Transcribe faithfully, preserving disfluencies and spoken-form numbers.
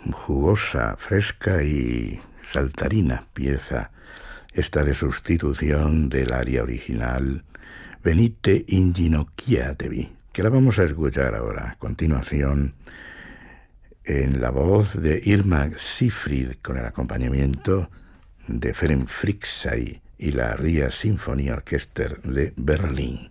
jugosa, fresca y saltarina pieza, esta de sustitución del aria original Venite in ginocchiatevi, que la vamos a escuchar ahora a continuación en la voz de Irma Sigfrid con el acompañamiento de Ferenc Fricsay y la Ria Symphony Orchestra de Berlín.